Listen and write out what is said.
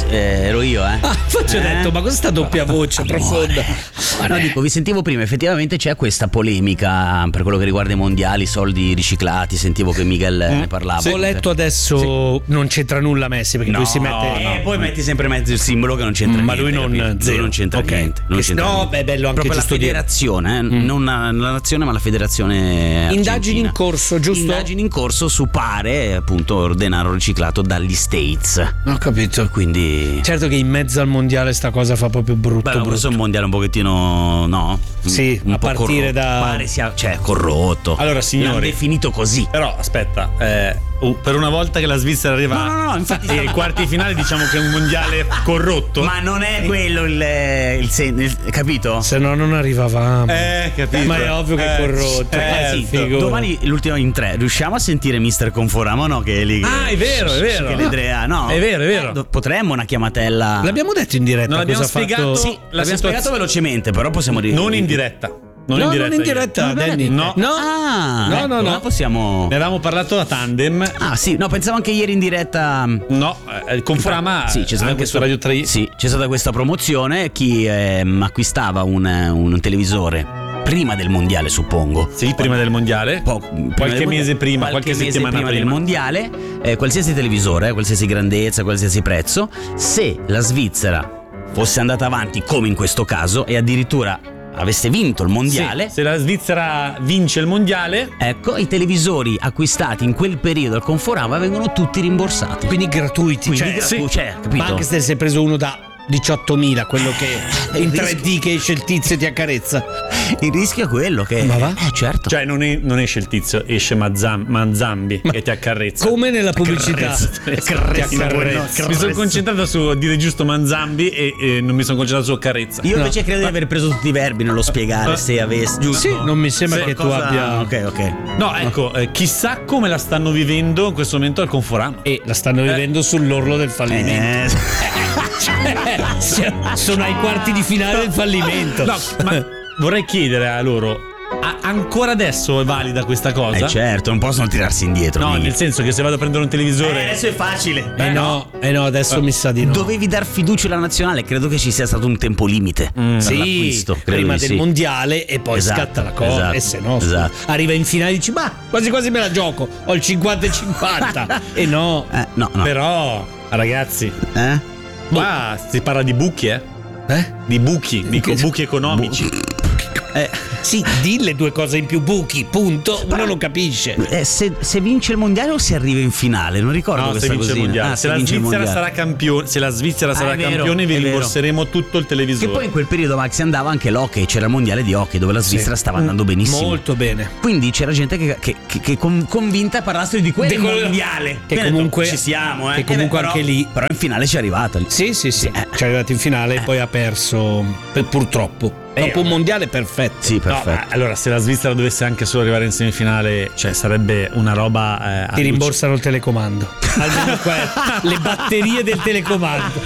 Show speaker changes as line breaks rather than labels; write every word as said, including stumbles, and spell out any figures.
eh, ero io, eh.
Ah, infatti ho
Eh?
detto, ma questa doppia voce profonda?
No, dico, vi sentivo prima, effettivamente c'è questa polemica per quello che riguarda i mondiali, soldi riciclati, sentivo che Miguel
Mm.
ne parlava.
Ho letto adesso, non c'entra nulla Messi, perché
No,
lui si mette...
e eh, poi metti sempre in mezzo il simbolo che non c'entra
Mm, ma
niente.
lui non-
capito?
zero.
Lui non c'entra
Ok.
niente. Non
Che-
c'entra
no,
niente.
beh, bello anche
proprio
giusto
la
dire.
federazione, eh, non la, la nazione, ma la federazione.
Indagini
argentina.
in corso, giusto?
Indagini in corso su pare appunto denaro riciclato dagli States.
Ho capito.
Quindi.
Certo che in mezzo al mondiale sta cosa fa proprio brutto,
Beh,
brutto.
questo è un mondiale un pochettino, no?
Sì,
un
a
po'
partire
corrotto.
da-
Pare sia, cioè, corrotto.
Allora, signori,
l'hanno definito così.
Però aspetta, eh, uh, per una volta che la Svizzera arriva
No, no, no, infatti
ai quarti finali, diciamo che è un mondiale corrotto.
Ma non è quello il, il, sen- il- capito?
Se no non arrivavamo.
Eh, capito.
Ma è ovvio che è
Eh,
corrotto.
eh,
Eh,
sì,
figura.
domani l'ultimo in tre riusciamo a sentire mister Conforama o no? Che è lì.
Ah, è vero, è vero.
Che le drea, no?
È vero, è vero.
Eh, do- potremmo una chiamatella.
L'abbiamo detto in diretta
Non l'abbiamo
cosa ha
spiegato?
fatto?
Sì,
La
l'abbiamo
situazione-
spiegato velocemente, però possiamo dire.
Non in diretta. Non
No,
in diretta.
non in diretta,
io.
Danny.
No.
No.
Ah,
No,
ecco,
no, no.
allora possiamo.
Ne avevamo parlato da tandem.
Ah, sì, no, pensavo anche ieri in diretta.
No, eh, con Frama
Sì, c'è stata
anche
questa,
su Radio tre.
sì, c'è stata questa promozione. Chi ehm, acquistava un, un televisore prima del mondiale, suppongo.
Sì, prima del mondiale.
Po- prima
qualche
del
mese prima, qualche,
mese
settimana
prima,
prima.
del mondiale, eh, qualsiasi televisore, eh, qualsiasi grandezza, qualsiasi prezzo, se la Svizzera fosse andata avanti come in questo caso e addirittura avesse vinto il mondiale,
Sì, se la Svizzera vince il mondiale,
ecco, i televisori acquistati in quel periodo al Conforama vengono tutti rimborsati.
Quindi gratuiti.
Quindi
cioè,
gratu-
sì.
cioè, capito?
Ma anche se sei preso uno da diciottomila, quello che
Eh,
in
il
tre D che esce il tizio e ti accarezza.
Il rischio è quello che.
Ma va?
Eh, certo.
cioè non, è- non esce il tizio, esce Mazzam- Manzambi e ti accarezza.
Come nella pubblicità.
Ti
accarezza.
accarezza. Mi sono concentrato su dire giusto Manzambi e, e non mi sono concentrato su accarezza.
Io
No.
invece credo di aver preso tutti i verbi nello spiegare se avessi. Giusto?
Sì, non mi sembra
Se
che tu
Cosa-
abbia.
Ok, ok.
No, ecco, eh, chissà come la stanno vivendo in questo momento al Conforama.
E la stanno vivendo sull'orlo del fallimento.
Eh,
Cioè, sono ai quarti di finale del fallimento.
No, ma vorrei chiedere a loro, a- ancora adesso è valida questa cosa?
eh, certo, non possono tirarsi indietro.
No,
quindi.
nel senso che se vado a prendere un televisore...
Eh, adesso è facile.
Eh no, eh no, adesso mi sa di no.
Dovevi dar fiducia alla nazionale, credo che ci sia stato un tempo limite per
Sì,
l'acquisto. credo
prima
di
del
sì.
mondiale e poi
Esatto,
scatta la cosa.
esatto,
e se no,
esatto.
arriva in finale e dici, ma quasi quasi me la gioco. Ho il cinquanta e cinquanta. E no.
Eh, no, no.
Però, ragazzi,
Eh?
qua si parla di buchi, eh?
Eh?
Di buchi, dico buchi economici.
Eh,
Sì, di le due cose in più, buchi, punto. Uno non capisce.
eh, se, se vince il mondiale o si arriva in finale? Non ricordo
No, se
questa
vince il
cosina.
mondiale.
Ah,
se, la
vince il
Svizzera
mondiale.
sarà campione, se la Svizzera
Ah,
sarà
è vero,
campione, vi
è vero.
rimborseremo tutto il televisore.
Che poi in quel periodo, Max, andava anche l'hockey, c'era il mondiale di hockey dove la Svizzera stava andando benissimo.
Molto bene.
Quindi c'era gente che, che, che, che con- convinta parlasse di quel
Di quello-
mondiale.
che
Mi ha detto,
comunque-
ci siamo, eh.
che comunque
Eh beh,
anche
però-
lì-
Però in finale ci è arrivata.
Sì, sì, sì.
Eh.
Ci è arrivato in finale e poi ha perso. per- Purtroppo. Dopo un mondiale perfetto.
Sì,
No,
perfetto.
ma allora se la Svizzera dovesse anche solo arrivare in semifinale, cioè sarebbe una roba eh,
Ti rimborsano il telecomando. Almeno que- le batterie del telecomando.